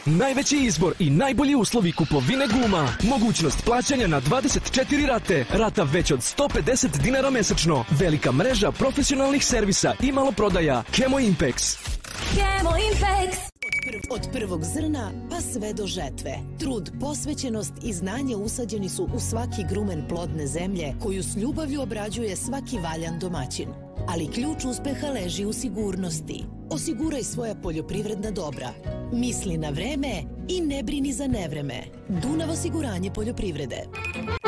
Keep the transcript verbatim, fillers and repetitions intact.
Najveći izbor i najbolji uslovi kupovine guma. Mogućnost plaćanja na dvadeset četiri rate. Rata već od sto pedeset dinara mesečno. Velika mreža profesionalnih servisa i maloprodaja. Chemo Impex. Chemo Impex. Od prvog zrna pa sve do žetve. Trud, posvećenost i znanje usađeni su u svaki grumen plodne zemlje koju s ljubavlju obrađuje svaki valjan domaćin. Ali ključ uspeha leži u sigurnosti. Osiguraj svoja poljoprivredna dobra. Misli na vreme i ne brini za nevreme. Dunav osiguranje poljoprivrede.